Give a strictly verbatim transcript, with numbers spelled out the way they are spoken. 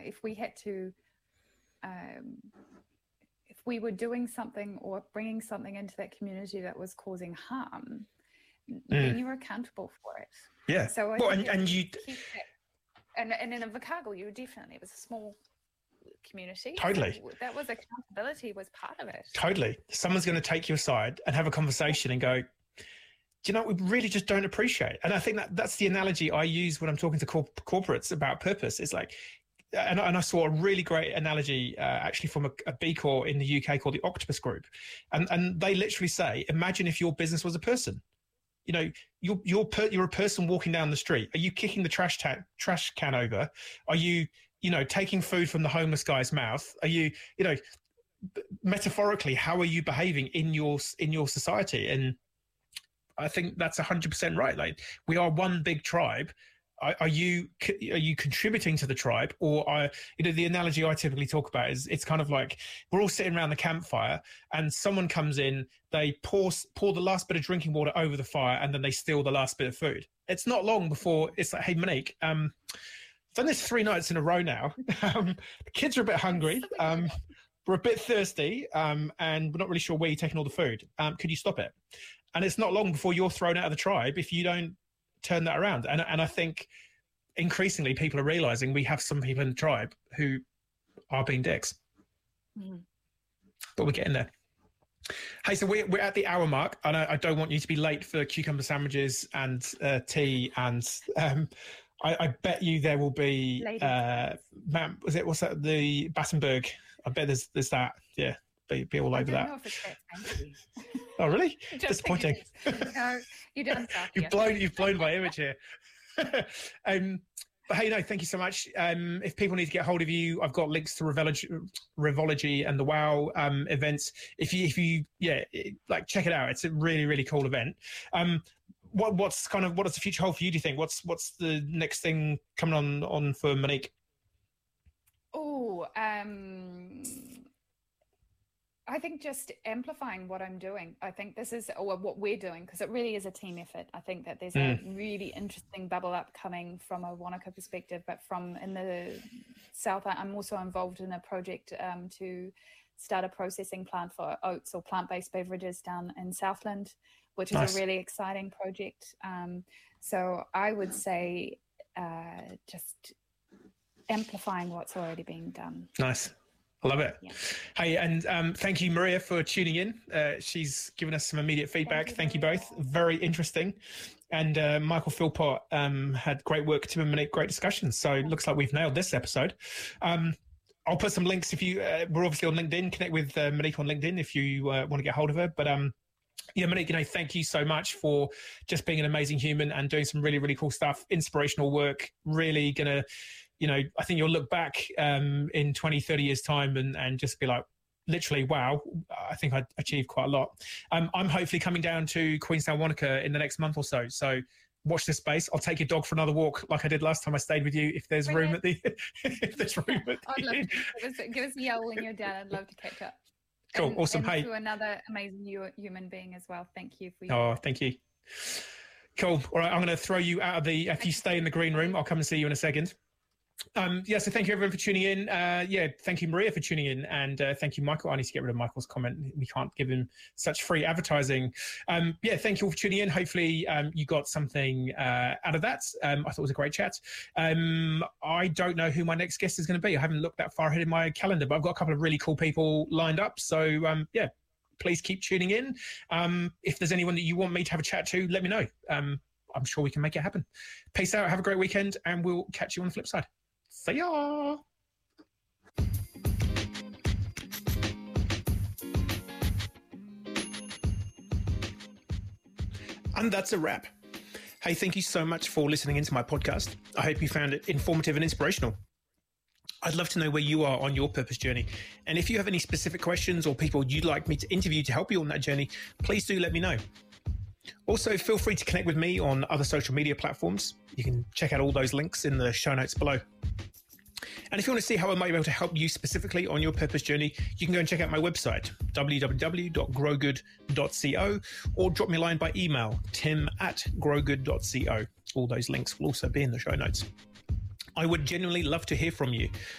if we had to, um, if we were doing something or bringing something into that community that was causing harm, mm. then you're accountable for it. Yeah. So I well, and, and you, and and in Invercargill, you were definitely, it was a small community. Totally. So that was accountability was part of it. Totally. Someone's going to take you aside and have a conversation and go, do you know, we really just don't appreciate it. And I think that that's the analogy I use when I'm talking to corp- corporates about purpose. It's like, and, and I saw a really great analogy uh, actually from a, a B Corp in the U K called the Octopus Group. And, and they literally say, imagine if your business was a person. You know, you're, you're, per, you're a person walking down the street. Are you kicking the trash, ta- trash can over? Are you, you know, taking food from the homeless guy's mouth? Are you, you know, metaphorically, how are you behaving in your, in your society? And I think that's a hundred percent right. Like, we are one big tribe. Are, are you, are you contributing to the tribe, or are, you know, the analogy I typically talk about is it's kind of like we're all sitting around the campfire and someone comes in, they pour, pour the last bit of drinking water over the fire, and then they steal the last bit of food. It's not long before it's like, hey, Monique, um, I've done this three nights in a row now. um, the kids are a bit hungry. Um, we're a bit thirsty, um, and we're not really sure where you're taking all the food. Um, could you stop it? And it's not long before you're thrown out of the tribe if you don't turn that around. And, and I think increasingly people are realizing we have some people in the tribe who are being dicks. Mm. But we're getting there. Hey, so we're, we're at the hour mark, and I, I don't want you to be late for cucumber sandwiches and uh, tea and... Um, I, I bet you there will be, uh, man, was it, what's that, the Battenberg? I bet there's there's that. Yeah, be, be all I over don't that. know if it's that fancy. Oh, really? Disappointing. No, you don't. You've blown, you've blown my image here. um, but hey, no, thank you so much. Um, if people need to get hold of you, I've got links to Revology, Revology and the WOW um, events. If you, if you, yeah, it, like check it out. It's a really, really cool event. Um, What what's kind of what does the future hold for you? Do you think what's what's the next thing coming on on for Monique? Oh, um, I think just amplifying what I'm doing. I think this is or what we're doing, because it really is a team effort. I think that there's mm. a really interesting bubble up coming from a Wanaka perspective, but from in the south, I'm also involved in a project um, to start a processing plant for oats or plant-based beverages down in Southland, which is nice. A really exciting project. Um, so I would say uh, just amplifying what's already being done. Nice. I love it. Yeah. Hey, and um, thank you, Maria, for tuning in. Uh, she's given us some immediate feedback. Thank you, thank you both. Very interesting. And uh, Michael Philpott um, had great work. Tim and Monique, great discussions. So it looks like we've nailed this episode. Um, I'll put some links if you, uh, we're obviously on LinkedIn. Connect with uh, Monique on LinkedIn if you uh, want to get hold of her. But um, yeah, Monique, you know, thank you so much for just being an amazing human and doing some really, really cool stuff, inspirational work, really going to, you know, I think you'll look back um, in twenty, thirty years time and, and just be like, literally, wow, I think I achieved quite a lot. Um, I'm hopefully coming down to Queenstown, Wanaka in the next month or so. So watch this space. I'll take your dog for another walk like I did last time I stayed with you, if there's Bring room it. at the if there's room at the I'd love to. Give us, give us a yell when you're down. I'd love to catch up. Cool, and, awesome. And hey, to another amazing human being as well. Thank you for your Oh, thank you. Cool. All right, I'm going to throw you out of the, if you stay in the green room, I'll come and see you in a second. Um, yeah, so thank you everyone for tuning in. Uh, yeah, thank you Maria for tuning in, and uh, thank you Michael. I need to get rid of Michael's comment. We can't give him such free advertising. Um, yeah, thank you all for tuning in. Hopefully um, you got something uh, out of that. Um, I thought it was a great chat. Um, I don't know who my next guest is going to be. I haven't looked that far ahead in my calendar, but I've got a couple of really cool people lined up. So um, yeah, please keep tuning in. Um, if there's anyone that you want me to have a chat to, let me know. Um, I'm sure we can make it happen. Peace out. Have a great weekend, and we'll catch you on the flip side. See ya! And that's a wrap. Hey, thank you so much for listening into my podcast. I hope you found it informative and inspirational. I'd love to know where you are on your purpose journey. And if you have any specific questions or people you'd like me to interview to help you on that journey, please do let me know. Also, feel free to connect with me on other social media platforms. You can check out all those links in the show notes below. And if you want to see how I might be able to help you specifically on your purpose journey, you can go and check out my website, w w w dot grow good dot co, or drop me a line by email, tim at grow good dot co. All those links will also be in the show notes. I would genuinely love to hear from you.